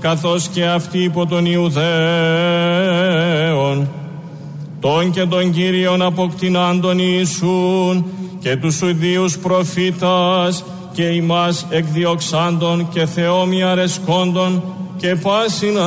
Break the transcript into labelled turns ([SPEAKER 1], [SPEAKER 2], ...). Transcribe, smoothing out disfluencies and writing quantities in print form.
[SPEAKER 1] καθώς και αυτοί υπό των Ιουδαίων, τον και τον Κύριον αποκτηνάντων Ιησούν και τους Ιουδαίους προφήτας και ημάς εκδιοξάντων και Θεόμοι αρεσκόντων και πάσιν